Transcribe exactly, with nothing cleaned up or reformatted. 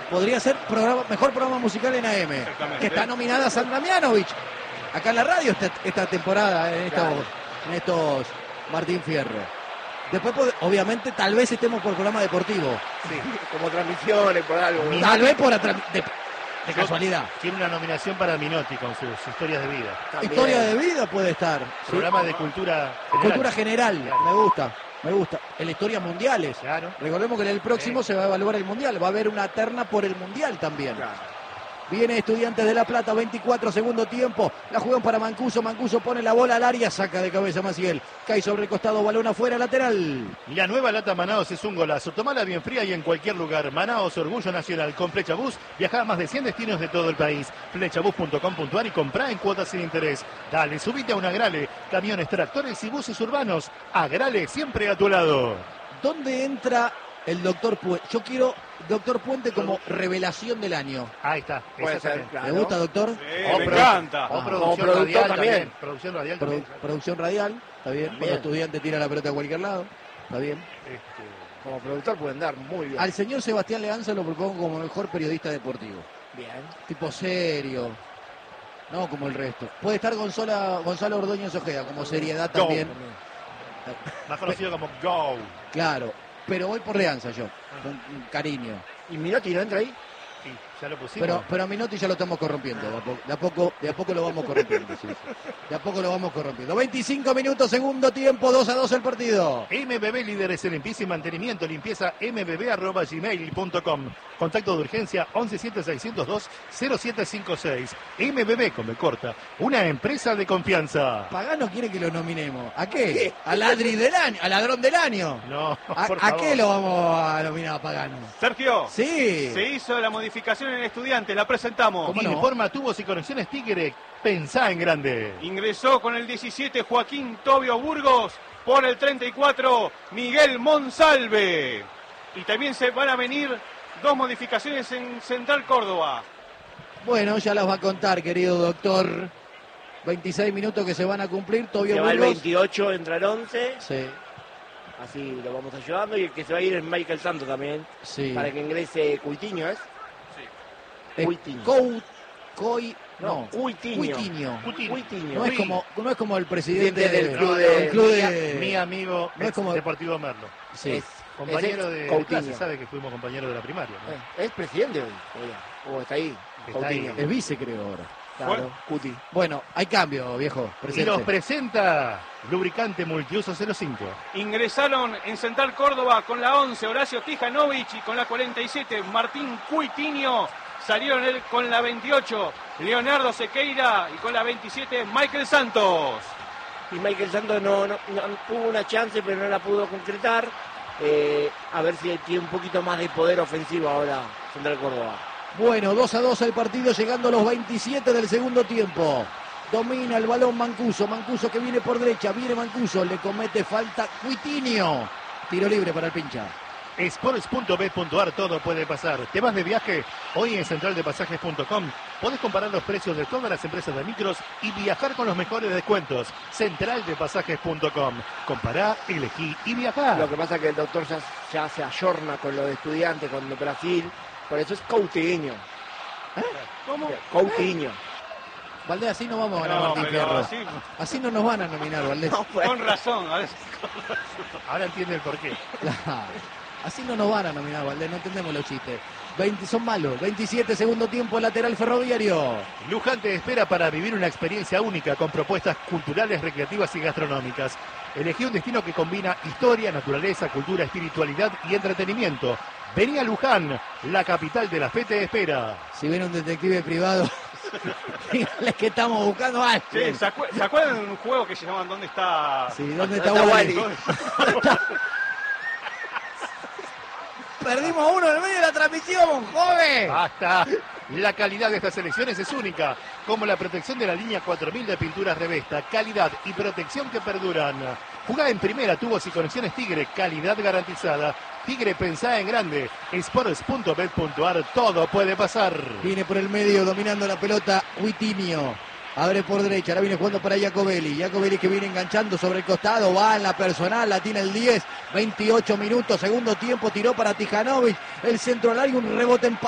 podría ser programa, mejor programa musical en A M, que está nominada Sandra Mianovich acá en la radio esta, esta temporada, en estos, claro. en estos Martín Fierro. Después, obviamente, tal vez estemos por programa deportivo. Sí, como transmisiones, por algo. Tal vez por de, de casualidad. Tiene una nominación para Minotti con sus historias de vida. También. Historia de vida puede estar. Programa ¿sí? de cultura general. Cultura general, claro. me gusta. Me gusta. En la historia mundiales. Claro. Recordemos que en el próximo sí. se va a evaluar el mundial. Va a haber una terna por el mundial también. Claro. Viene Estudiantes de La Plata, veinticuatro, segundo tiempo. La juegan para Mancuso. Mancuso pone la bola al área, saca de cabeza Maciel. Cae sobre el costado, balón afuera, lateral. La nueva lata Manaos es un golazo. Tomala bien fría y en cualquier lugar. Manaos, orgullo nacional. Con Flechabús viaja a más de cien destinos de todo el país. Flechabús punto com punto a r y comprá en cuotas sin interés. Dale, subite a un Agrale. Camiones, tractores y buses urbanos. Agrale, siempre a tu lado. ¿Dónde entra el doctor Puente? Yo quiero doctor Puente como revelación del año. Ahí está. Puede ser, claro. ¿Le gusta, doctor? Sí, o me pro, encanta. O producción ah, radial también. también. Producción radial Pro, también. Producción radial, está bien. Cuando estudiante tira la pelota a cualquier lado, está bien. Este, como productor pueden dar muy bien. Al señor Sebastián Leanza lo propongo como mejor periodista deportivo. Bien. Tipo serio. No como el resto. Puede estar Gonzalo, Gonzalo Ordóñez Ojeda como seriedad Go. también. Más conocido como Go. Claro. Pero voy por Leanza yo, con cariño. ¿Y Minotti no entra ahí? Sí, ya lo pusimos. Pero, pero a Minotti ya lo estamos corrompiendo. De a poco, de a poco, de a poco lo vamos corrompiendo. Sí, sí. De a poco lo vamos corrompiendo. veinticinco minutos, segundo tiempo, dos a dos el partido. M B B Líderes en Limpieza y Mantenimiento. Limpieza m b b arroba gmail punto com. Contacto de urgencia once siete seiscientos dos cero siete cinco seis. M B B con B corta. Una empresa de confianza. Pagano quiere que lo nominemos. ¿A qué? ¿Qué? ¿Al ladri del año? ¿Al ladrón del año? No, ¿A, por ¿A favor. qué lo vamos a nominar a Pagano? Sergio. Sí. Se hizo la modificación en Estudiantes, la presentamos. ¿Cómo no? Informa Tubos y Conexiones Tigre. Pensá en grande. Ingresó con el diecisiete Joaquín Tobio Burgos, por el treinta y cuatro Miguel Monsalve. Y también se van a venir dos modificaciones en Central Córdoba. Bueno, ya las va a contar, querido doctor. veintiséis minutos que se van a cumplir. Tobio se Burgos. va el veintiocho, entra el once. Sí. Así lo vamos ayudando. Y el que se va a ir es Michael Santos también. Sí. Para que ingrese Cuitiño, ¿es? Sí. Cuitiño. Cou, Coi, no, Cuitiño. Cuitiño. Cuitiño. No es como, no es como el presidente del club de, del club de... Mi amigo no es como Deportivo Merlo. Sí. Es, compañero es de Coutinho. clase, sabe que fuimos compañeros de la primaria, ¿no? Es, es presidente hoy. O está ahí. Está Coutinho. ahí. Es vice, creo, ahora. Claro, Bueno. Cuti. Bueno, hay cambio, viejo. Y Presente. los presenta Lubricante Multiuso cero cinco. Ingresaron en Central Córdoba con la once Horacio Tijanovic y con la cuarenta y siete Martín Cuitiño. Salieron él con la veintiocho Leonardo Sequeira y con la veintisiete Michael Santos. Y Michael Santos no, no, no tuvo una chance, pero no la pudo concretar. Eh, a ver si tiene un poquito más de poder ofensivo ahora Central Córdoba. Bueno, dos a dos el partido, llegando a los veintisiete del segundo tiempo. Domina el balón Mancuso. Mancuso que viene por derecha. Viene Mancuso. Le comete falta Cuitiño. Tiro libre para el pincha. Sports punto b punto a r, todo puede pasar. ¿Te vas de viaje? Hoy en central de pasajes punto com podés comparar los precios de todas las empresas de micros y viajar con los mejores descuentos. central de pasajes punto com. Compará, elegí y viajá. Lo que pasa es que el doctor ya, ya se ayorna con lo de estudiantes, con Brasil. Por eso es Coutinho. ¿Eh? ¿Cómo? Coutinho. Valdés, así no vamos a ganar No, Martín pero Fierro. así, Así no nos van a nominar, Valdés. No, pues. con razón, a ver. Ahora entiende el porqué. Claro. Así no nos van a nominar, Valdés, no entendemos los chistes. veinte, son malos. veintisiete, segundo tiempo, lateral Ferroviario. Luján te espera para vivir una experiencia única con propuestas culturales, recreativas y gastronómicas. Elegí un destino que combina historia, naturaleza, cultura, espiritualidad y entretenimiento. Vení a Luján, la capital de la fe te espera. Si viene un detective privado, díganle que estamos buscando a Sí, alguien. ¿se, acu ¿se acuerdan de un juego que se llama ¿Dónde está? Sí, ¿dónde está ¿Dónde está Wally? Wally? Perdimos uno en el medio de la transmisión, joven. Basta. La calidad de estas selecciones es única, como la protección de la línea cuatro mil de pinturas Revesta, calidad y protección que perduran. Jugá en primera, tubos y conexiones Tigre, calidad garantizada. Tigre, pensá en grande. Sports punto b punto a r, todo puede pasar. Viene por el medio dominando la pelota Cuitiño. Abre por derecha, ahora viene jugando para Jacobelli. Jacobelli que viene enganchando sobre el costado, va en la personal, la tiene el diez. veintiocho minutos, segundo tiempo, tiró para Tijanovic. El centro al área, un rebote en